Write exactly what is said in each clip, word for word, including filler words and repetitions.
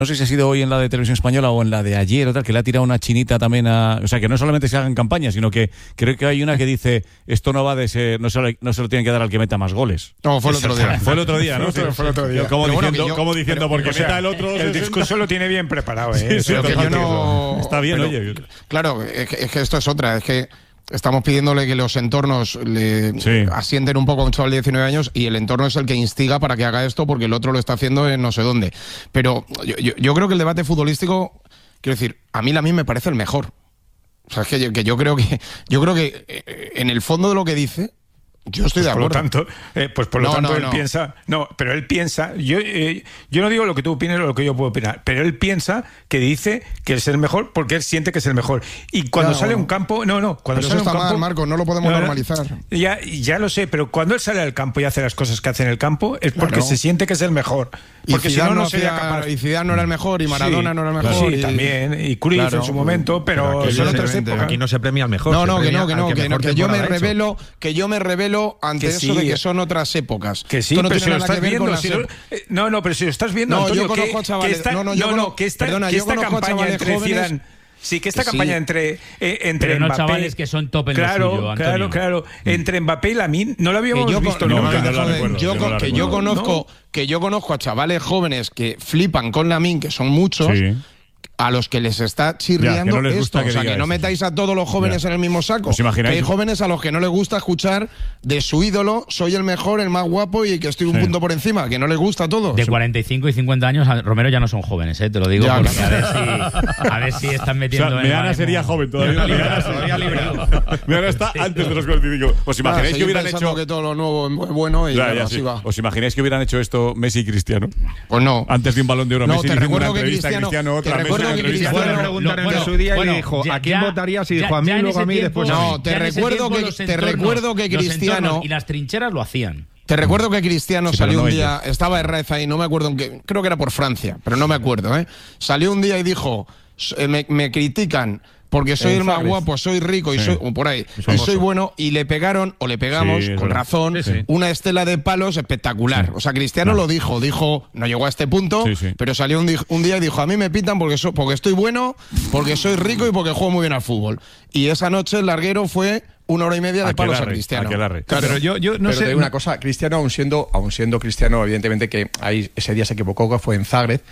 No sé si ha sido hoy en la de Televisión Española o en la de ayer o tal, que le ha tirado una chinita también a... O sea, que no solamente se hagan campañas, sino que creo que hay una que dice, esto no va de ser... No se, lo, no se lo tienen que dar al que meta más goles. No, fue el otro día. Fue el otro día, ¿no? Fue, fue el otro día. Como pero diciendo, bueno, yo, como diciendo pero, porque o sea, meta el otro... El sesenta. discurso lo tiene bien preparado, ¿eh? Sí, sí, que yo no... Está bien, pero, oye. Claro, es que, es que esto es otra, es que... Estamos pidiéndole que los entornos le sí. asienten un poco a un chaval de diecinueve años y el entorno es el que instiga para que haga esto porque el otro lo está haciendo en no sé dónde. Pero yo, yo, yo creo que el debate futbolístico, quiero decir, a mí Lamine me parece el mejor. O sea, es que yo, que yo creo que yo creo que eh, en el fondo de lo que dice, yo estoy pues de acuerdo. Por lo tanto, eh, pues por lo no, tanto no, él no. piensa, no, pero él piensa, yo eh, yo no digo lo que tú opines o lo que yo puedo opinar, pero él piensa que dice que es el mejor porque él siente que es el mejor. Y cuando claro, sale a bueno. un campo, no, no, cuando Pero sale eso a un está campo, mal, Marco, no lo podemos no, normalizar. Ya, ya lo sé, pero cuando él sale al campo y hace las cosas que hace en el campo es porque Claro. se siente que es el mejor. Y Porque si Zidane no, no no sería hacía- capaz. y Zidane no era el mejor, y Maradona Sí, no era el mejor, Sí, y- también, y Cruyff Claro. en su momento, pero, Pero son aquí otras no- épocas. Aquí no se premia al mejor. No, se no, que premia no, que al no, que, no, mejor que yo me temporada ha hecho. revelo, que yo me revelo ante Que eso sí. de que son otras épocas. Que sí, Esto no pero tiene si lo nada estás que ver viendo, con las si lo- ép- eh, no, no, pero si lo estás viendo, No, Antonio, yo conozco que, a chavales- que esta, no, no, yo conozco- que esta, perdona, que yo esta conozco a campaña chavales entre jóvenes- Zidane, sí, que esta Sí. campaña entre eh, entre Pero no Mbappé, chavales que son top en lo claro, suyo, Antonio. claro, claro, entre Mbappé y Lamine no lo habíamos que yo, visto con- no, nunca. que no la joder, recuerdo, yo yo no con- la que yo recuerdo. conozco que yo conozco a chavales jóvenes que flipan con Lamine, que son muchos, Sí. a los que les está chirriando Ya, que no les esto. gusta que O sea, diga que no eso. metáis a todos los jóvenes Ya. en el mismo saco. ¿Os imagináis? Que hay jóvenes a los que no les gusta escuchar de su ídolo, soy el mejor, el más guapo y que estoy un Sí. punto por encima, que no les gusta a todos. De cuarenta y cinco y cincuenta años, a Romero ya no son jóvenes, ¿eh? Te lo digo Ya, porque claro. a ver si, a ver si están O metiendo sea, en el Meana baremo. sería joven todavía. Meana todavía librado. Meana está antes de los cuarenta y cinco. ¿Os Nada, imagináis que seguir hubieran pensando hecho... que todo lo nuevo es bueno y Ya, bueno, ya, así sí. va. ¿Os imagináis que hubieran hecho esto Messi y Cristiano? Pues no. Antes de un Balón de Oro, No, Messi te diciendo recuerdo una que entrevista a Cristiano- Cristiano, otra te Messi, recuerdo una que entrevista a Cristiano- Le Cristiano. preguntaron Bueno, en su día bueno, y dijo, ya- ¿a quién ya- votarías? Y ya- dijo, a mí, ya en luego a ese mí, tiempo, después a mí. No, te ya en ese recuerdo tiempo que- los te entornos- recuerdo que los Cristiano- entornos y las trincheras lo hacían. Te recuerdo que Cristiano Sí, pero salió no un ellos. día, estaba Herrera ahí, no me acuerdo en qué, creo que era por Francia, pero no me acuerdo, ¿eh? Salió un día y dijo, "S- me, me critican porque soy En el más Zagreb. guapo, soy rico y Sí. soy o por ahí, y famoso. soy bueno", y le pegaron o le pegamos Sí, es con verdad. razón Sí, sí. una estela de palos espectacular. Sí. O sea, Cristiano Claro. lo dijo, dijo, no llegó a este punto, Sí, sí. pero salió un, di- un día y dijo, "A mí me pitan porque so- porque estoy bueno, porque soy rico y porque juego muy bien al fútbol". Y esa noche el larguero fue una hora y media de palos a Aquelarre, Cristiano. aquelarre. Claro. Pero yo, yo no Pero sé. te digo una cosa, Cristiano, aun siendo, aun siendo Cristiano, evidentemente que ahí ese día se equivocó, que fue en Zagreb.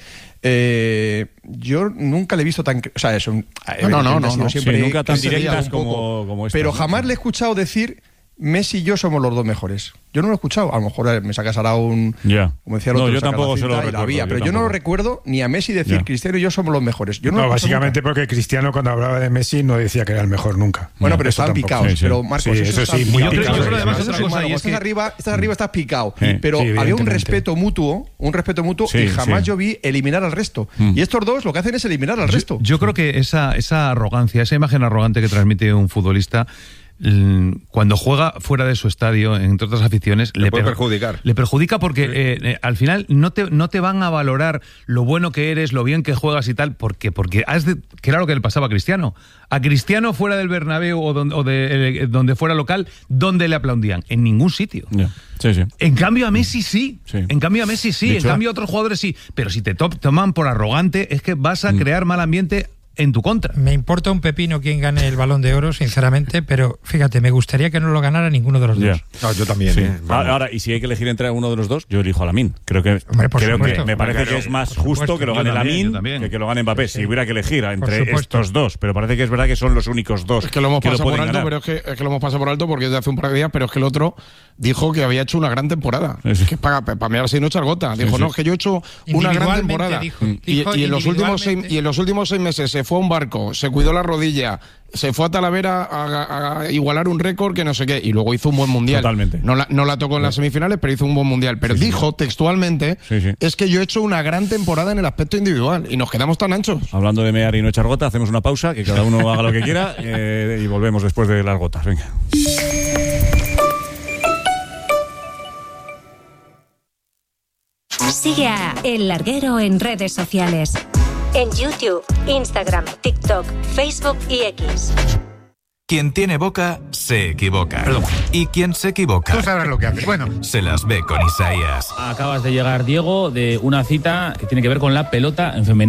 Eh, yo nunca le he visto tan. O sea, es un. No, no, no, evidentemente ha sido no. siempre Sí, nunca tan ese día directas un poco, como- como esta, Pero ¿no? jamás le he escuchado decir, Messi y yo somos los dos mejores. Yo no lo he escuchado. A lo mejor eh, me sacas ahora un. Ya. Como decía el No, otro, yo sacas la tampoco se cinta lo y la recuerdo, había, yo pero yo no lo tampoco. recuerdo ni a Messi decir, Ya. Cristiano y yo somos los mejores. Yo no, No, lo he escuchado básicamente nunca. porque Cristiano cuando hablaba de Messi no decía que era el mejor nunca. Bueno, No, pero eso estaban tampoco. picados. Sí, sí. Pero Marcos, Sí, eso está sí, muy picado. picado. Yo creo además Eso otra es cosa, humano. y es Estás que- arriba, estás arriba, estás picado. Sí. Pero Sí, había un evidentemente. respeto mutuo, un respeto mutuo, Sí, y jamás sí. yo vi eliminar al resto. Y estos dos lo que hacen es eliminar al resto. Yo creo que esa, esa arrogancia, esa imagen arrogante que transmite un futbolista, mm, cuando juega fuera de su estadio, entre otras aficiones, Le puede per- perjudicar. Le perjudica porque eh, eh, al final no te, no te van a valorar lo bueno que eres, lo bien que juegas y tal, porque, porque has de- que era lo que le pasaba a Cristiano. A Cristiano fuera del Bernabéu o, donde, o de, eh, donde fuera local, ¿dónde le aplaudían? En ningún sitio. Ya. Sí, sí. En cambio a Messi sí. Sí. En cambio a Messi sí. De En hecho- cambio a otros jugadores sí. Pero si te to- toman por arrogante, es que vas a crear mal ambiente en tu contra. Me importa un pepino quién gane el Balón de Oro, sinceramente, pero fíjate, me gustaría que no lo ganara ninguno de los Ya. dos. No, yo también. Sí. ¿eh? Vamos. Ahora, y si hay que elegir entre uno de los dos, yo elijo a Lamine. Creo que, Hombre, por creo que supuesto. me parece Claro, que es más por justo supuesto. que lo Yo gane también, yo Lamine también. que que lo gane Mbappé. Si hubiera que elegir entre supuesto. estos dos, pero parece que es verdad que son los únicos dos Es que lo hemos pasado por pueden alto, ganar. pero es que, es que lo hemos pasado por alto porque es de hace un par de días, pero es que el otro dijo que había hecho una gran temporada. Sí, sí. Es que para, para mí ahora sí no echar gota. Dijo, sí. no, es que yo he hecho una gran Individualmente temporada. dijo- y, dijo y en los últimos seis, individualmente. y en los últimos seis meses se fue a un barco, se cuidó la rodilla, se fue a Talavera a, a igualar un récord que no sé qué, y luego hizo un buen mundial. Totalmente. No la, no la tocó en las semifinales, pero hizo un buen mundial. Pero Sí, sí. dijo textualmente, Sí, sí. es que yo he hecho una gran temporada en el aspecto individual y nos quedamos tan anchos. Hablando de mear y no echar gota, hacemos una pausa, que cada uno haga lo que quiera eh, y volvemos después de las gotas. Venga. Sigue a El Larguero en redes sociales. En YouTube, Instagram, TikTok, Facebook y X. Quien tiene boca, se equivoca. Perdón. Y quien se equivoca... Tú sabrás lo que haces. Bueno. Se las ve con Isaías. Acabas de llegar, Diego, de una cita que tiene que ver con la pelota en femenino.